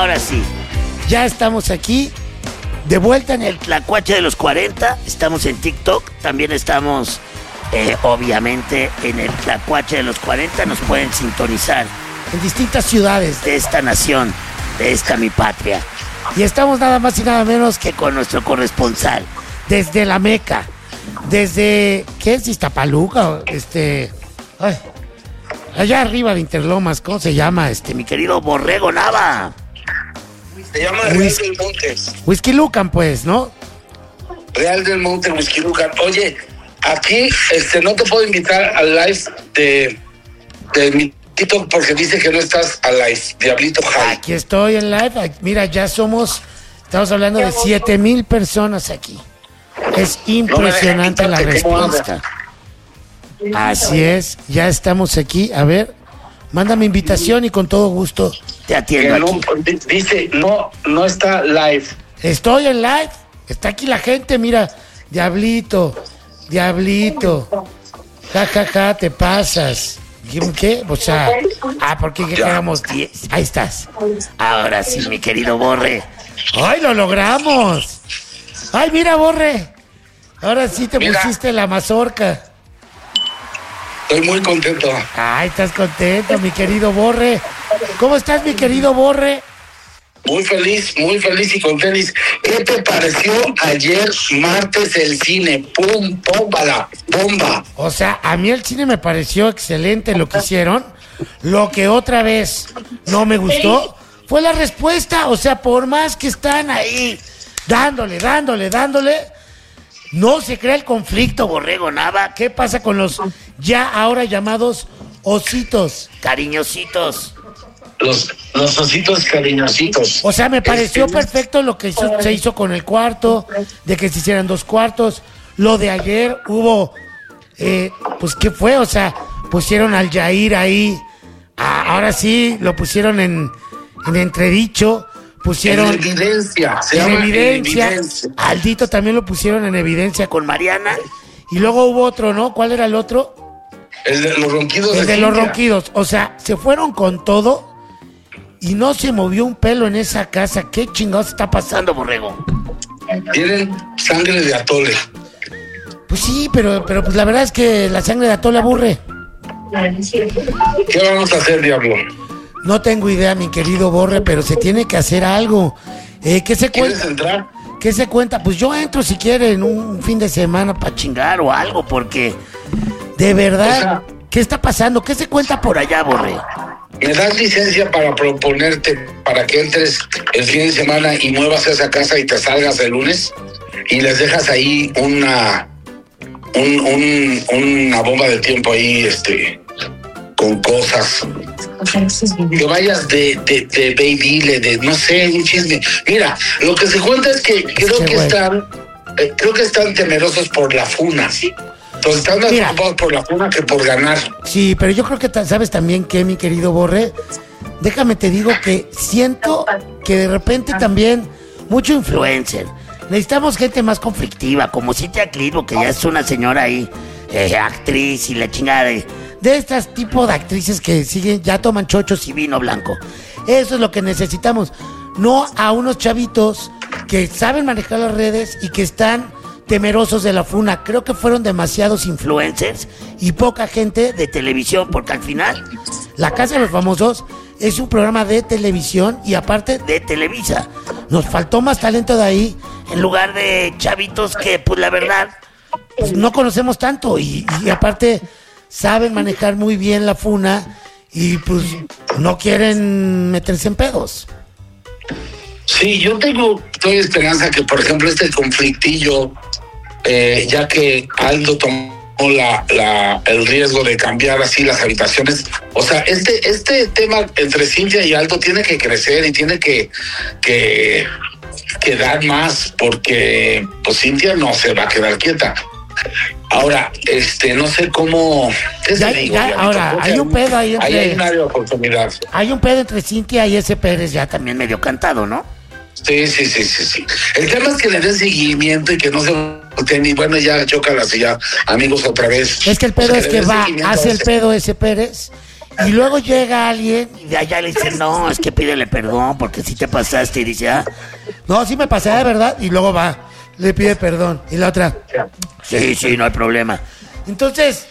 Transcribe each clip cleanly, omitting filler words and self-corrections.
Ahora sí, ya estamos aquí, de vuelta en el Tlacuache de los 40. Estamos en TikTok, también estamos, obviamente, en el Tlacuache de los 40. Nos pueden sintonizar en distintas ciudades de esta nación, de esta mi patria. Y estamos nada más y nada menos que con nuestro corresponsal, desde la Meca, desde, ¿qué es? Iztapaluca, allá arriba de Interlomas, ¿cómo se llama? Mi querido Borrego Nava. Se llama Real del Monte. Whisky Lucan, pues, ¿no? Real del Monte, Whisky Lucan. Oye, aquí no te puedo invitar al live de mi TikTok porque dice que no estás al live, Diablito High. Aquí estoy en live. Mira, estamos hablando de 7,000 personas aquí. Es impresionante la respuesta. Así es, ya estamos aquí. A ver, mándame invitación y con todo gusto te atiendo aquí. Dice, no está live. Estoy en live. Está aquí la gente, mira. Diablito. Ja, te pasas. ¿Qué? O sea, ¿por qué quedamos 10? Ahí estás. Ahora sí, mi querido Borre. ¡Ay, lo logramos! ¡Ay, mira, Borre! Ahora sí te pusiste la mazorca. Estoy muy contento. Ay, estás contento, mi querido Borre. ¿Cómo estás, mi querido Borre? Muy feliz y con tenis. ¿Qué te pareció ayer martes el cine? ¡Pum! ¡Bomba! O sea, a mí el cine me pareció excelente lo que hicieron. Lo que otra vez no me gustó fue la respuesta. O sea, por más que están ahí dándole, no se crea el conflicto, Borrego Nava. ¿Qué pasa con los ya ahora llamados ositos cariñositos? Los ositos cariñositos. O sea, me pareció perfecto lo que se hizo con el cuarto, de que se hicieran 2 cuartos. Lo de ayer hubo, pues, ¿qué fue? O sea, pusieron al Yair ahí. Ahora sí, lo pusieron en entredicho. Pusieron en evidencia. En evidencia. Aldito también lo pusieron en evidencia con Mariana. Y luego hubo otro, ¿no? ¿Cuál era el otro? El de los ronquidos. El de los ronquidos. O sea, se fueron con todo. Y no se movió un pelo en esa casa. ¿Qué chingados está pasando, Borrego? Tienen sangre de atole. Pues sí, pero pues la verdad es que la sangre de atole aburre. ¿Qué vamos a hacer, Diablo? No tengo idea, mi querido Borre, pero se tiene que hacer algo. ¿Qué se cuenta? ¿Quieres entrar? ¿Qué se cuenta? Pues yo entro si quieren un fin de semana para chingar o algo, porque de verdad, o sea, ¿qué está pasando? ¿Qué se cuenta por allá, Borre? ¿Me das licencia para proponerte para que entres el fin de semana y muevas esa casa y te salgas el lunes? Y les dejas ahí una bomba de tiempo ahí, con cosas. Que vayas de baby, de no sé, un chisme. Mira, lo que se cuenta es que creo que están temerosos por la funa. Entonces están más preocupados por la funa que por ganar. Sí, pero yo creo que sabes también que, mi querido Borre, déjame te digo que siento que de repente también mucho influencer. Necesitamos gente más conflictiva, como Cintia Clitbo, que ya es una señora ahí, actriz y la chingada de estas tipo de actrices que siguen, ya toman chochos y vino blanco. Eso es lo que necesitamos. No a unos chavitos que saben manejar las redes y que están temerosos de la funa. Creo que fueron demasiados influencers y poca gente de televisión, porque al final La Casa de los Famosos es un programa de televisión y aparte de Televisa. Nos faltó más talento de ahí en lugar de chavitos que, pues la verdad, pues, no conocemos tanto y aparte saben manejar muy bien la funa y pues no quieren meterse en pedos. Sí, yo tengo esperanza que, por ejemplo, este conflictillo, ya que Aldo tomó el riesgo de cambiar así las habitaciones, o sea, este tema entre Cintia y Aldo tiene que crecer y tiene que dar más, porque pues Cintia no se va a quedar quieta. Ahora, no sé cómo. ¿Qué se digo? Ahora, hay un pedo ahí entre. Hay una área de oportunidad. Hay un pedo entre Cintia y ese Pérez ya también medio cantado, ¿no? Sí. El tema es que le den seguimiento y que no se volteen y bueno, ya chócalas y ya, amigos, otra vez. Es que el pedo es que va, hace el pedo ese Pérez Y luego llega alguien y de allá le dice, no, es que pídele perdón porque si te pasaste. Y dice, no, sí me pasé de verdad. Y luego va, le pide perdón. Y la otra, sí, no hay problema. Entonces,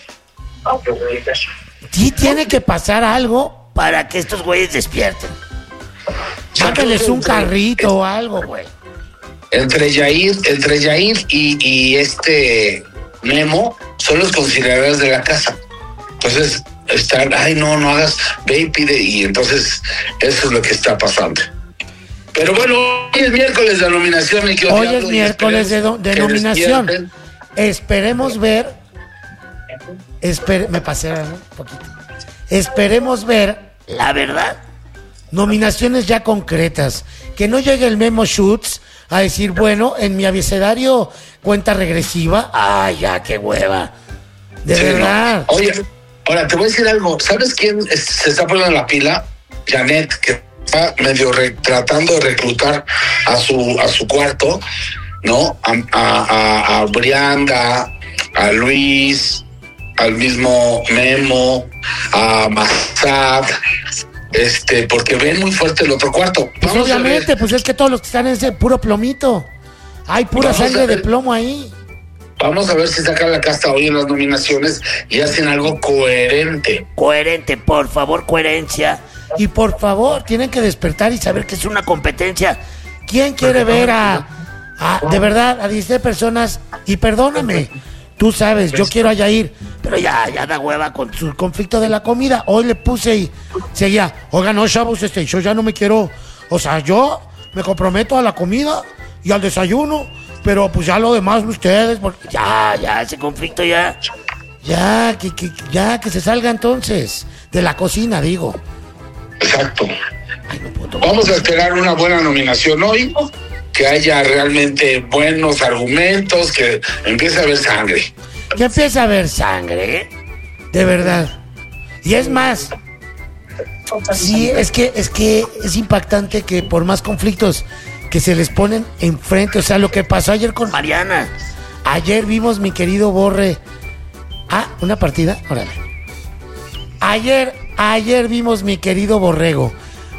sí tiene que pasar algo para que estos güeyes despierten. Mándenles un carrito o algo, güey. Entre Yair y Memo son los conciliadores de la casa. Entonces están, no hagas, ve y pide, y entonces eso es lo que está pasando. Pero bueno, hoy es miércoles de nominación. Hoy es miércoles de nominación. Esperemos ver. Me pasé un poquito. Esperemos ver, la verdad, nominaciones ya concretas. Que no llegue el Memo Schutz a decir, bueno, en mi abecedario cuenta regresiva. Ay, ya, qué hueva. De verdad. No. Oye, ahora te voy a decir algo. ¿Sabes quién se está poniendo la pila? Janet, que está medio tratando de reclutar a su cuarto, ¿no? A Brianda, a Luis, al mismo Memo, a Massad, porque ven muy fuerte el otro cuarto. Pues obviamente, pues es que todos los que están en ese puro plomito. Hay pura sangre de plomo ahí. Vamos a ver si sacan la casta hoy en las nominaciones y hacen algo coherente. Coherente, por favor, coherencia. Y por favor, tienen que despertar y saber que es una competencia. ¿Quién quiere ver de verdad, a 16 personas? Y perdóname, tú sabes, yo quiero a Yair, pero ya da hueva con su conflicto de la comida. Hoy le puse y seguía, oigan, no, chavos, yo ya no me quiero, o sea, yo me comprometo a la comida y al desayuno, pero pues ya lo demás ustedes, porque ya, ese conflicto que se salga entonces, de la cocina, digo. Exacto. Vamos a esperar una buena nominación hoy, que haya realmente buenos argumentos, que empiece a haber sangre. Que empiece a haber sangre, de verdad. Y es más, sí, es que es impactante que por más conflictos que se les ponen enfrente, o sea, lo que pasó ayer con Mariana. Ayer vimos, mi querido Borre, una partida, órale. Ayer vimos, mi querido Borrego,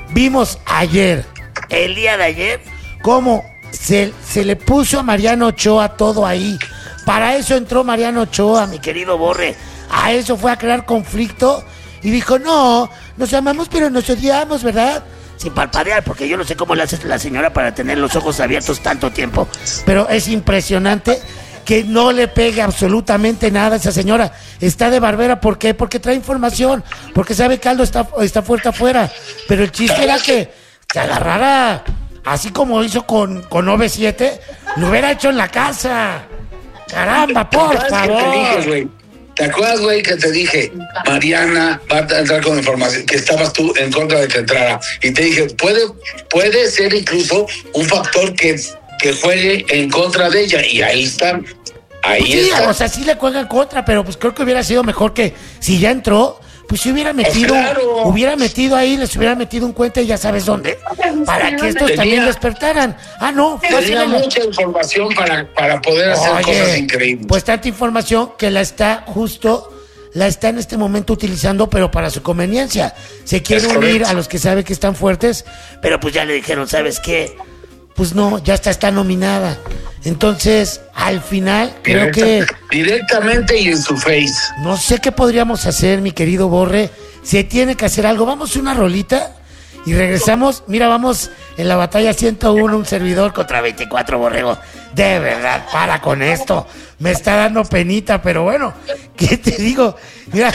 el día de ayer, cómo se le puso a Mariano Ochoa todo ahí. Para eso entró Mariano Ochoa, mi querido Borre. A eso fue a crear conflicto y dijo, no, nos amamos pero nos odiamos, ¿verdad? Sin parpadear, porque yo no sé cómo le hace la señora para tener los ojos abiertos tanto tiempo. Pero es impresionante que no le pegue absolutamente nada a esa señora. Está de barbera, ¿por qué? Porque trae información, porque sabe que Aldo está fuerte afuera. Pero el chiste era que se agarrara, así como hizo con OV7, lo hubiera hecho en la casa. Caramba, por favor. ¿Te acuerdas, güey, que te dije, Mariana va a entrar con información, que estabas tú en contra de que entrara? Y te dije, puede ser incluso un factor que juegue en contra de ella. Y ahí están. Ahí está. O sea, sí le juega en contra, pero pues creo que hubiera sido mejor que si ya entró, pues se hubiera metido, ahí, les hubiera metido un cuento y ya sabes dónde, para que estos también despertaran. Tenía mucha información para poder hacer cosas increíbles. Pues tanta información que la está en este momento utilizando, pero para su conveniencia. Se quiere unir a los que sabe que están fuertes, pero pues ya le dijeron, ¿sabes qué? Pues no, ya está nominada. Entonces, al final, creo que... Directamente y en su face. No sé qué podríamos hacer, mi querido Borre. Se tiene que hacer algo. Vamos a una rolita y regresamos. Mira, vamos en la batalla 101, un servidor contra 24, Borrego. De verdad, para con esto. Me está dando penita, pero bueno, ¿qué te digo? Mira,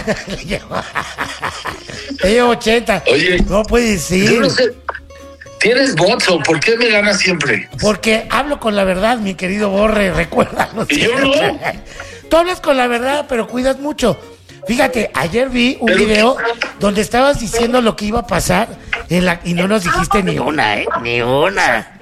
te llevo 80. Oye, no puedes decir. Yo no sé. ¿Tienes bots o por qué me ganas siempre? Porque hablo con la verdad, mi querido Borre, recuérdalo. Y yo no. Tú hablas con la verdad, pero cuidas mucho. Fíjate, ayer vi un video donde estabas diciendo lo que iba a pasar y no nos dijiste ni una, Ni una.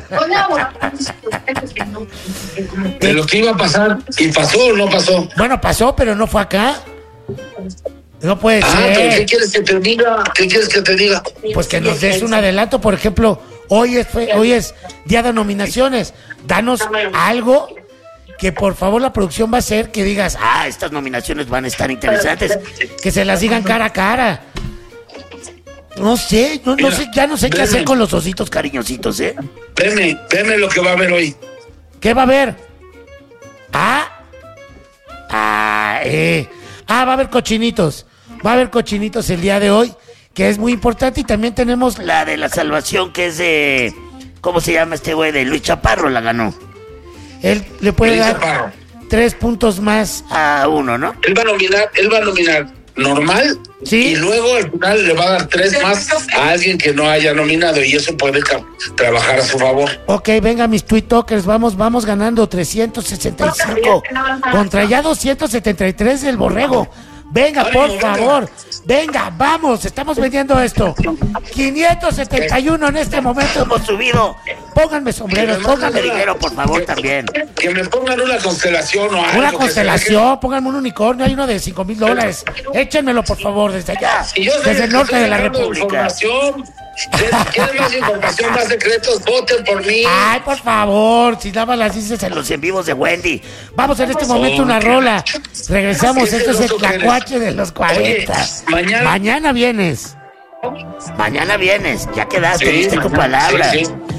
De lo que iba a pasar, ¿y pasó o no pasó? Bueno, pasó, pero no fue acá. No puede ser. ¿Pero qué quieres que te diga? ¿Qué quieres que te diga? Pues que nos des un adelanto. Por ejemplo, hoy es día de nominaciones. Danos algo que por favor la producción va a hacer que digas, estas nominaciones van a estar interesantes, que se las digan cara a cara. No sé, ya no sé qué hacer con los ositos cariñositos, ¿eh? Veme lo que va a haber hoy. ¿Qué va a haber? Va a haber cochinitos. Va a haber cochinitos el día de hoy, que es muy importante. Y también tenemos la de la salvación, que es de... ¿Cómo se llama este güey? De Luis Chaparro, la ganó. Él le puede Luis dar Chaparro 3 puntos más a uno, ¿no? Él va a nominar normal, ¿sí? Y luego al final le va a dar 3 más a alguien que no haya nominado, y eso puede trabajar a su favor. Ok, venga, mis tweetokers, vamos ganando 365 contra ya 273 del Borrego. Venga, por favor, venga, vamos, estamos vendiendo esto. 571 en este momento hemos subido. Pónganme sombreros, pónganme dinero, por favor, también. Que me pongan una constelación o algo. Una constelación, pónganme un unicornio, hay uno de $5,000. Échenmelo, por favor, desde allá, desde el norte de la República. ¿Quieren más información, más secretos? Voten por mí. Ay, por favor, si nada más las dices en los en vivos de Wendy. Vamos en este momento una rola. Regresamos, esto es el Tlacuache de los 40. Mañana vienes. Mañana vienes, ya quedaste, diste tu palabra. Sí.